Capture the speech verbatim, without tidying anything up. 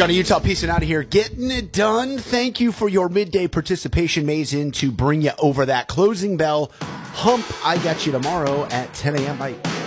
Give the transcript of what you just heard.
Johnny Utah, peacing out of here, getting it done. Thank you for your midday participation, Mazin, to bring you over that closing bell hump. I got you tomorrow at ten a.m. Bye.